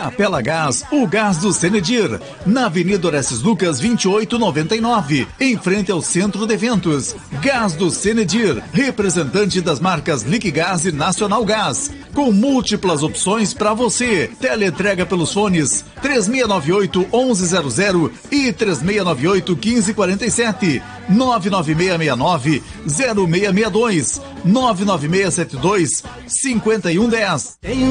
Capela Gás, o gás do Cenedir, na Avenida Orestes Lucas 2899, em frente ao Centro de Eventos. Gás do Cenedir, representante das marcas Liquigás e Nacional Gás, com múltiplas opções para você. Teleentrega pelos fones 3698-1100 e 3698-1547, 99669-0662, 99672-5110.